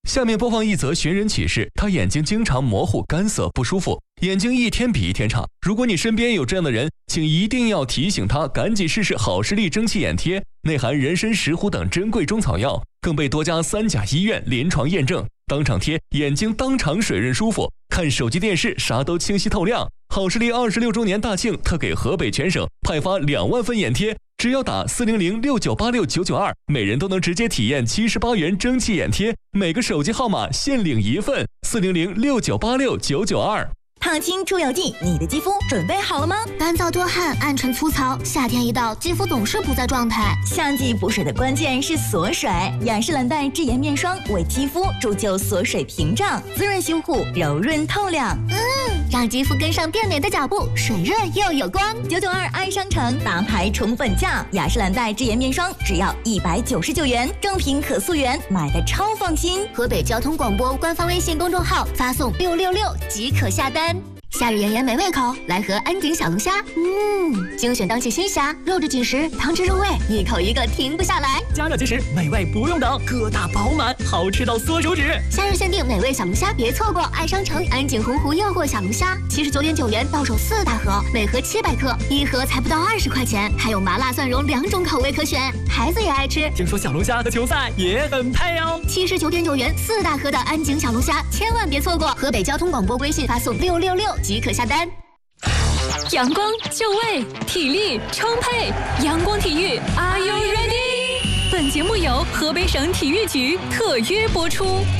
下面播放一则寻人启事，他眼睛经常模糊、干涩、不舒服，眼睛一天比一天差。如果你身边有这样的人，请一定要提醒他赶紧试试好视力蒸汽眼贴，内含人参、石斛等珍贵中草药，更被多家3甲医院临床验证。当场贴，眼睛当场水润舒服，看手机电视啥都清晰透亮。好视力26周年大庆特给河北全省派发2万份眼贴，只要打40069869992，每人都能直接体验78元蒸汽眼贴，每个手机号码限领1份，40069869992。 烫青出油剂，你的肌肤准备好了吗？ 干燥多汗、暗沉粗糙，夏天一到，肌肤总是不在状态。 夏季补水的关键是锁水，雅诗兰黛智颜面霜为肌肤铸就锁水屏障，滋润修护，柔润透亮。 让肌肤跟上变美的脚步，水润又有光。 992爱商城大牌宠粉价，雅诗兰黛智颜面霜只要199元，正品可溯源，买的超放心。 河北交通广播官方微信公众号发送666即可下单。夏日炎炎没胃口，来盒安井小龙虾。精选当季新虾，肉质紧实，汤汁入味，一口一个停不下来。 加热即食，美味不用等，个大饱满，好吃到缩手指。 夏日限定美味小龙虾，别错过！爱商城安井洪湖诱惑小龙虾，79.9元到手4大盒，每盒700克，一盒才不到20块钱，还有麻辣蒜蓉2种口味可选，孩子也爱吃。 听说小龙虾和球赛也很配哦。 79.9元4大盒的安井小龙虾，千万别错过！河北交通广播微信发送666即可下单。 阳光就位，体力充沛，阳光体育 ，Are you ready？ 本节目由河北省体育局特约播出。